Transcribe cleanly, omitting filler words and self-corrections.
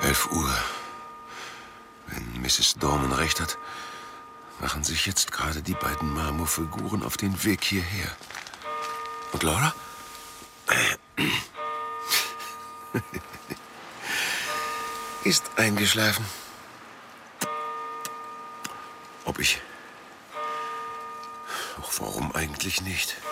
11 Uhr. Wenn Mrs. Dorman recht hat, machen sich jetzt gerade die beiden Marmorfiguren auf den Weg hierher. Und Laura? Ist eingeschlafen. Ob ich... Doch warum eigentlich nicht?